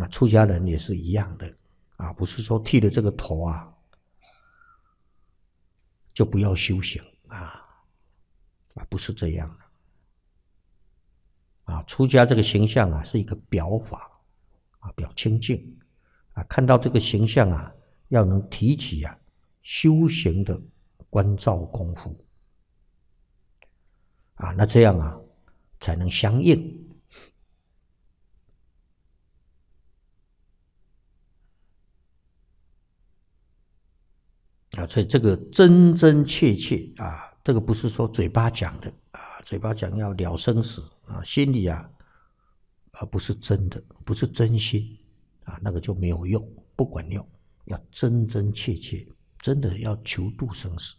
那出家人也是一样的啊，不是说剃了这个头啊就不要修行不是这样的出家这个形象是一个表法表清净看到这个形象要能提起修行的关照功夫那这样才能相应所以这个真真切切这个不是说嘴巴讲的嘴巴讲要了生死心里不是真的，不是真心那个就没有用，不管用，要真真切切，真的要求度生死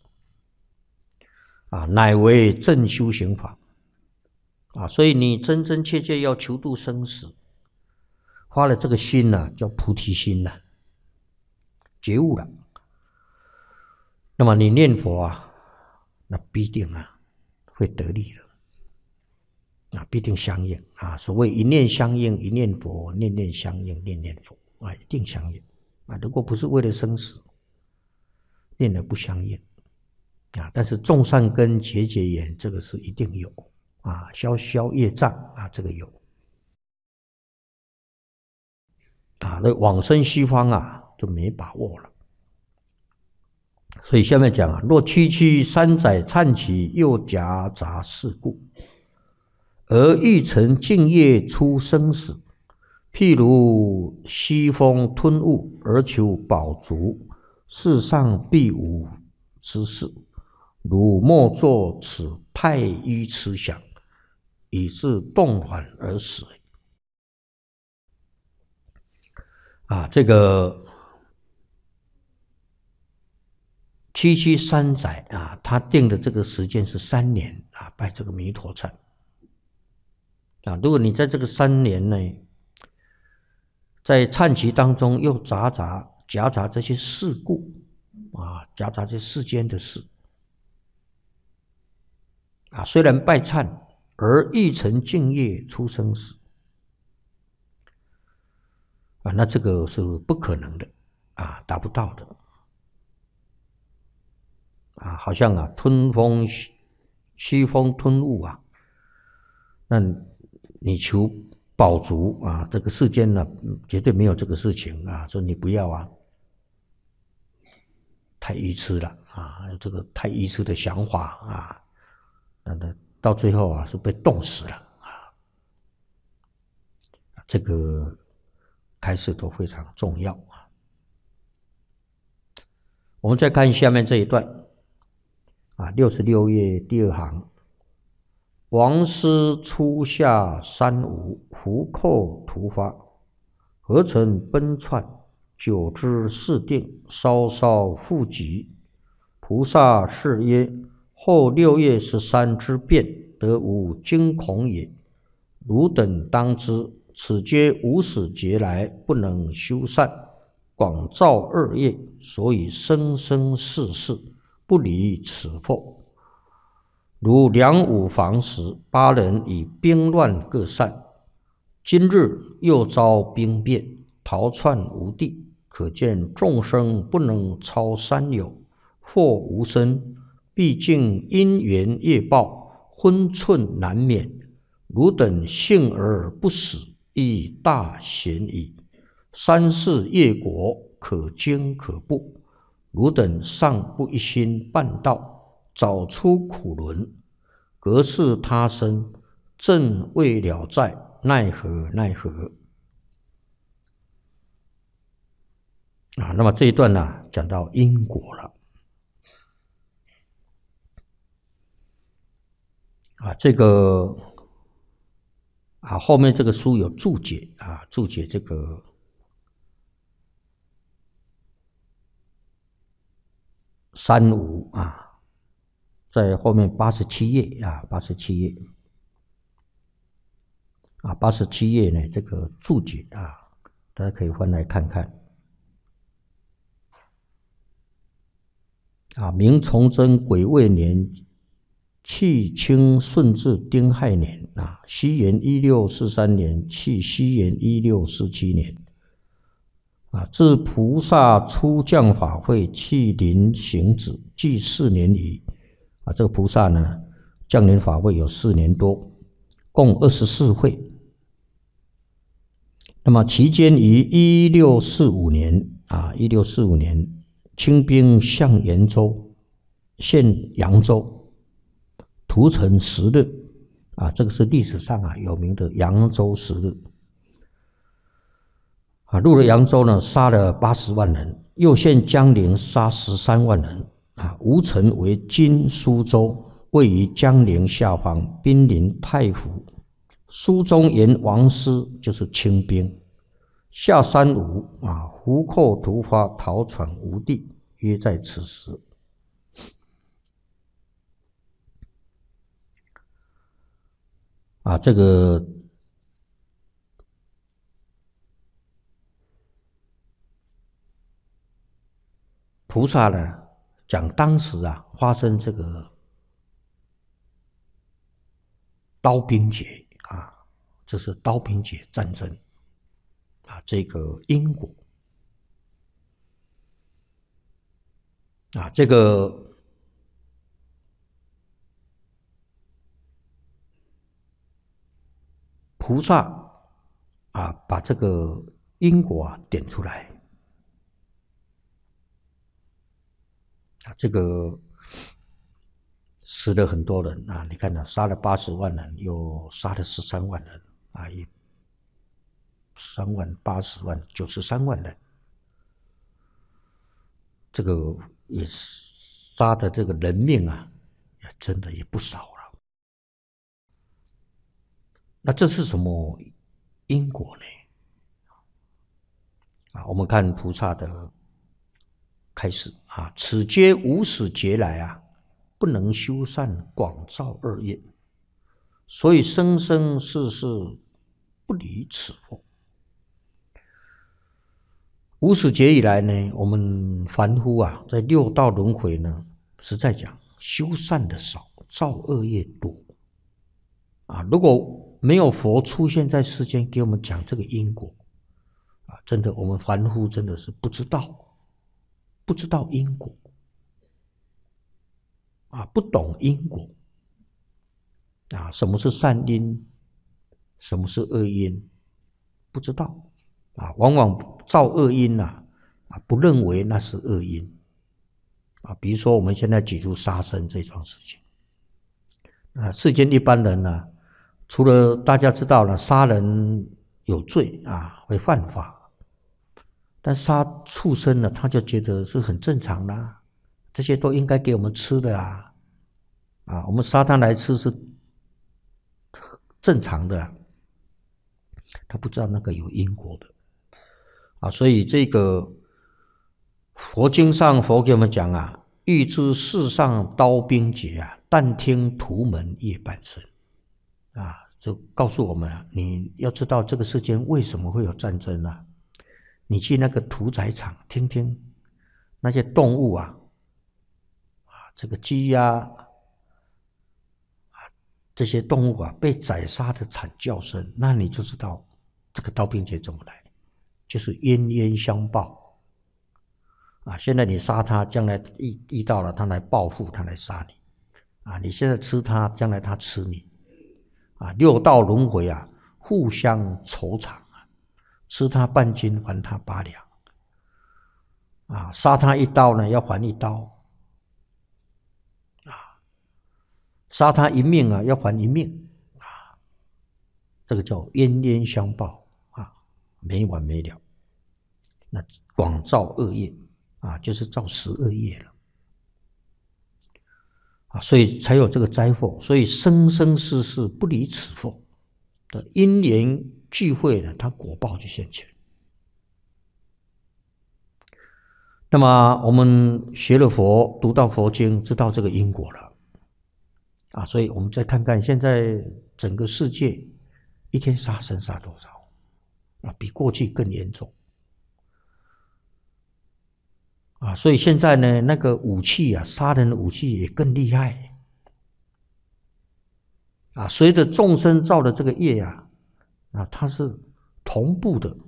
乃为正修行法所以你真真切切要求度生死，发了这个心叫菩提心觉悟了。那么你念佛那必定会得力的必定相应所谓一念相应一念佛，念念相应念念佛一定相应如果不是为了生死，念了不相应但是种善根结结缘，这个是一定有消消业障这个有那往生西方就没把握了。所以下面讲若区区三载忏期，又夹杂事故，而欲成净业出生死，譬如西风吞雾而求饱足，世上必无之事。汝莫作此太愚痴想，以致动缓而死。这个区区三载他定的这个时间是3年拜这个弥陀忏如果你在这个3年内，在忏期当中又夹杂这些事故夹杂这世间的事虽然拜忏，而欲成净业出生死那这个是不可能的达不到的好像西风吞雾那你求饱足这个世间绝对没有这个事情说你不要太愚痴了有这个太愚痴的想法那到最后是被冻死了这个开示都非常重要我们再看下面这一段66页第2行，王师初下三无，胡寇突发，何曾奔窜？久之事定，稍稍复急。菩萨是曰：后6月13之变，得无惊恐也。汝等当知，此皆无始劫来不能修善，广造恶业，所以生生世世不离此否？如梁武房时，8人以兵乱各散，今日又遭兵变，逃窜无地，可见众生不能超三有，或无生，毕竟因缘业报，分寸难免。汝等幸而不死，亦大贤矣。三世业果，可经可怖。汝等尚不一心办道，早出苦轮，隔世他生，正未了债，奈何奈何那么这一段讲到因果了这个后面这个书有注解注解这个三无在后面87页87页87页呢，这个注解大家可以翻来看看明崇祯癸未年契清顺治丁亥年西元1643年，契西元1647年自菩萨出降法会，去临行止，计4年余。这个菩萨呢，降临法会有4年多，共24会。那么期间于1645年，1645年，清兵向延州，现扬州，屠城10日。这个是历史上有名的扬州10日。入了扬州呢，杀了80万人，又陷江陵，杀13万人。吴城为今苏州，位于江陵下方，濒临太湖。书中言王师就是清兵，下山吴，胡寇突发，逃窜无地，约在此时。这个菩萨呢，讲当时发生这个刀兵劫这是刀兵劫战争这个因果这个菩萨把这个因果点出来。这个死了很多人你看杀了80万人，又杀了13万人3万、80万、93万人，这个也杀的这个人命真的也不少了。那这是什么因果呢？我们看菩萨的开始此皆无始劫来不能修善广造恶业，所以生生世世不离此佛。无始劫以来呢，我们凡夫在6道轮回呢，实在讲修善的少，造恶业多如果没有佛出现在世间给我们讲这个因果真的我们凡夫真的是不知道因果不懂因果什么是善因，什么是恶因，不知道往往造恶因不认为那是恶因比如说我们现在举出杀生这种事情世间一般人除了大家知道了杀人有罪会犯法，但杀畜生呢，他就觉得是很正常的这些都应该给我们吃的我们杀它来吃是正常的他不知道那个有因果的所以这个佛经上佛给我们讲欲知世上刀兵劫但听屠门夜半声就告诉我们你要知道这个世间为什么会有战争你去那个屠宰场听听那些动物这个鸡这些动物被宰杀的惨叫声，那你就知道这个刀兵劫怎么来，就是冤冤相报现在你杀他，将来遇到了他来报复，他来杀你你现在吃他，将来他吃你6道轮回互相酬偿吃他半斤还他8两杀他1刀呢要还1刀杀他1命要还1命这个叫冤冤相报没完没了。那广造恶业就是造12业了所以才有这个灾祸。所以生生世世不离此佛的因缘聚会呢，它果报就现前。那么我们学了佛，读到佛经，知道这个因果了所以我们再看看现在整个世界一天杀生杀多少比过去更严重所以现在呢，那个武器杀人的武器也更厉害随着众生造的这个业它是同步的